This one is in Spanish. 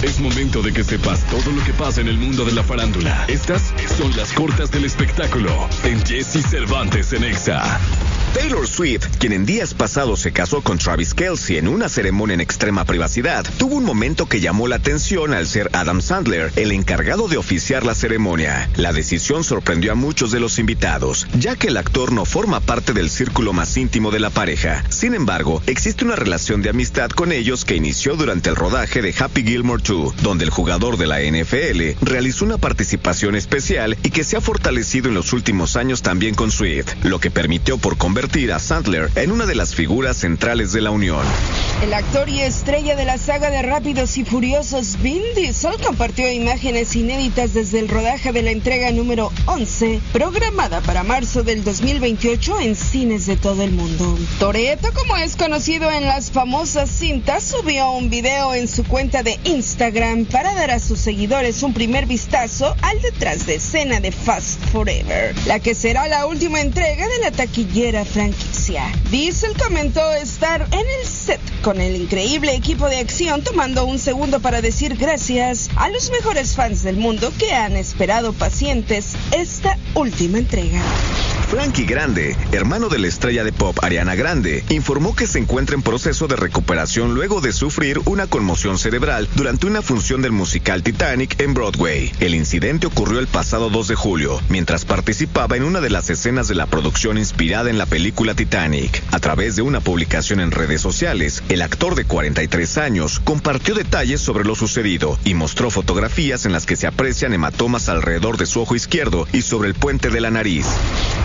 Es momento de que sepas todo lo que pasa en el mundo de la farándula. Estas son las cortas del espectáculo en Jesse Cervantes en Exa. Taylor Swift, quien en días pasados se casó con Travis Kelce en una ceremonia en extrema privacidad, tuvo un momento que llamó la atención al ser Adam Sandler el encargado de oficiar la ceremonia. La decisión sorprendió a muchos de los invitados, ya que el actor no forma parte del círculo más íntimo de la pareja. Sin embargo, existe una relación de amistad con ellos que inició durante el rodaje de Happy Gilmore 2, donde el jugador de la NFL realizó una participación especial y que se ha fortalecido en los últimos años también con Swift, lo que permitió por convertir a Sandler en una de las figuras centrales de la unión. El actor y estrella de la saga de Rápidos y Furiosos, Vin Diesel, compartió imágenes inéditas desde el rodaje de la entrega número 11, programada para marzo del 2028 en cines de todo el mundo. Toretto, como es conocido en las famosas cintas, subió un video en su cuenta de Instagram para dar a sus seguidores un primer vistazo al detrás de escena de Fast Forever, la que será la última entrega de la taquillera franquicia. Diesel comentó estar en el set con el increíble equipo de acción, tomando un segundo para decir gracias a los mejores fans del mundo que han esperado pacientes esta última entrega. Frankie Grande, hermano de la estrella de pop Ariana Grande, informó que se encuentra en proceso de recuperación luego de sufrir una conmoción cerebral durante una función del musical Titanic en Broadway. El incidente ocurrió el pasado 2 de julio, mientras participaba en una de las escenas de la producción inspirada en la película Titanic. A través de una publicación en redes sociales, el actor de 43 años compartió detalles sobre lo sucedido y mostró fotografías en las que se aprecian hematomas alrededor de su ojo izquierdo y sobre el puente de la nariz.